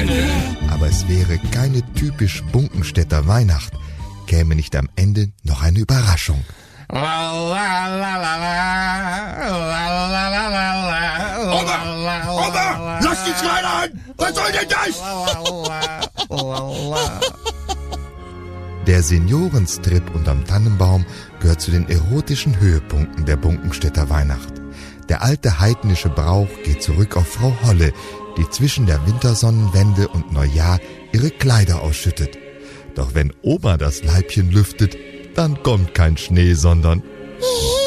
Aber es wäre keine typisch Bunkenstädter Weihnacht, käme nicht am Ende noch eine Überraschung. Oma, lass die Schweine an! Was soll denn das? Der Seniorenstrip unterm Tannenbaum gehört zu den erotischen Höhepunkten der Bunkenstädter Weihnacht. Der alte heidnische Brauch geht zurück auf Frau Holle, die zwischen der Wintersonnenwende und Neujahr ihre Kleider ausschüttet. Doch wenn Oma das Leibchen lüftet, dann kommt kein Schnee, sondern